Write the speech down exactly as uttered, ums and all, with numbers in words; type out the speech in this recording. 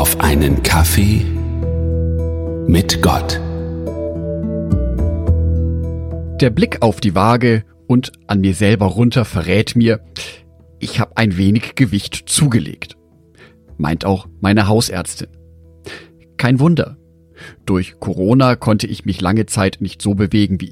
auf einen Kaffee mit Gott. Der Blick auf die Waage und an mir selber runter verrät mir, ich habe ein wenig Gewicht zugelegt. Meint auch meine Hausärztin. Kein Wunder. Durch Corona konnte ich mich lange Zeit nicht so bewegen, wie